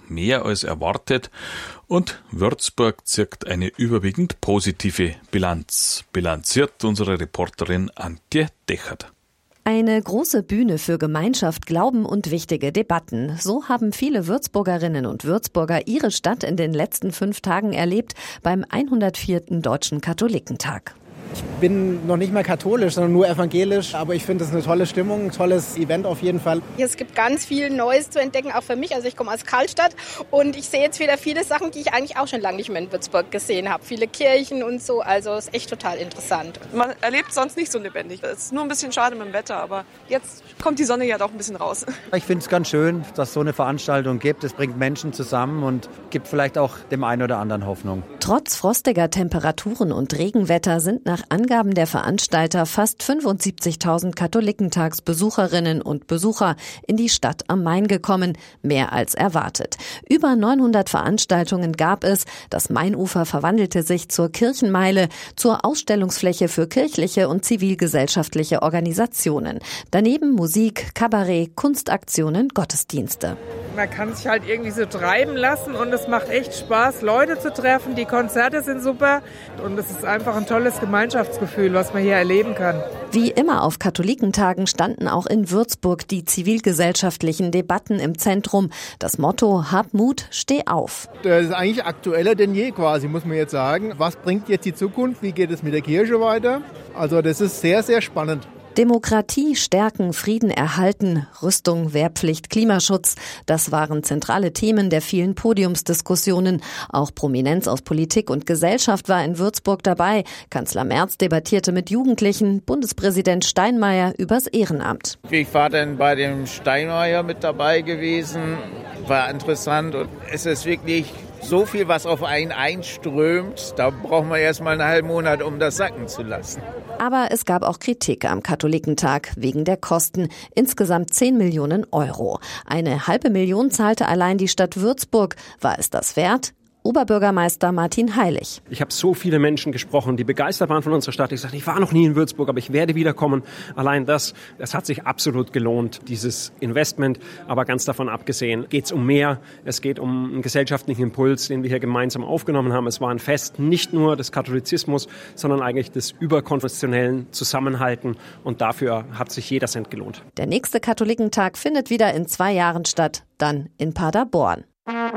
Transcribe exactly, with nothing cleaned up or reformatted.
mehr als erwartet und Würzburg zirkt eine überwiegend positive Bilanz, bilanziert unsere Reporterin Antje Dechert. Eine große Bühne für Gemeinschaft, Glauben und wichtige Debatten. So haben viele Würzburgerinnen und Würzburger ihre Stadt in den letzten fünf Tagen erlebt beim hundertvierten Deutschen Katholikentag. Ich bin noch nicht mal katholisch, sondern nur evangelisch, aber ich finde es eine tolle Stimmung, ein tolles Event auf jeden Fall. Es gibt ganz viel Neues zu entdecken, auch für mich. Also ich komme aus Karlstadt und ich sehe jetzt wieder viele Sachen, die ich eigentlich auch schon lange nicht mehr in Würzburg gesehen habe. Viele Kirchen und so, also es ist echt total interessant. Man erlebt sonst nicht so lebendig. Es ist nur ein bisschen schade mit dem Wetter, aber jetzt kommt die Sonne ja doch ein bisschen raus. Ich finde es ganz schön, dass es so eine Veranstaltung gibt. Es bringt Menschen zusammen und gibt vielleicht auch dem einen oder anderen Hoffnung. Trotz frostiger Temperaturen und Regenwetter sind nach Angaben der Veranstalter fast fünfundsiebzigtausend Katholikentagsbesucherinnen und Besucher in die Stadt am Main gekommen, mehr als erwartet. Über neunhundert Veranstaltungen gab es. Das Mainufer verwandelte sich zur Kirchenmeile, zur Ausstellungsfläche für kirchliche und zivilgesellschaftliche Organisationen. Daneben Musik, Kabarett, Kunstaktionen, Gottesdienste. Man kann sich halt irgendwie so treiben lassen und es macht echt Spaß, Leute zu treffen. Die Konzerte sind super und es ist einfach ein tolles Gemeinschaftsgefühl, was man hier erleben kann. Wie immer auf Katholikentagen standen auch in Würzburg die zivilgesellschaftlichen Debatten im Zentrum. Das Motto: Hab Mut, steh auf. Das ist eigentlich aktueller denn je quasi, muss man jetzt sagen. Was bringt jetzt die Zukunft? Wie geht es mit der Kirche weiter? Also das ist sehr, sehr spannend. Demokratie stärken, Frieden erhalten, Rüstung, Wehrpflicht, Klimaschutz. Das waren zentrale Themen der vielen Podiumsdiskussionen. Auch Prominenz aus Politik und Gesellschaft war in Würzburg dabei. Kanzler Merz debattierte mit Jugendlichen, Bundespräsident Steinmeier übers Ehrenamt. Ich war dann bei dem Steinmeier mit dabei gewesen, war interessant und es ist wirklich so viel, was auf einen einströmt, da braucht man erst mal einen halben Monat, um das sacken zu lassen. Aber es gab auch Kritik am Katholikentag wegen der Kosten. Insgesamt zehn Millionen Euro. Eine halbe Million zahlte allein die Stadt Würzburg. War es das wert? Oberbürgermeister Martin Heilig. Ich habe so viele Menschen gesprochen, die begeistert waren von unserer Stadt. Ich sagte, ich war noch nie in Würzburg, aber ich werde wiederkommen. Allein das, das hat sich absolut gelohnt, dieses Investment. Aber ganz davon abgesehen geht es um mehr. Es geht um einen gesellschaftlichen Impuls, den wir hier gemeinsam aufgenommen haben. Es war ein Fest nicht nur des Katholizismus, sondern eigentlich des überkonfessionellen Zusammenhalten. Und dafür hat sich jeder Cent gelohnt. Der nächste Katholikentag findet wieder in zwei Jahren statt, dann in Paderborn.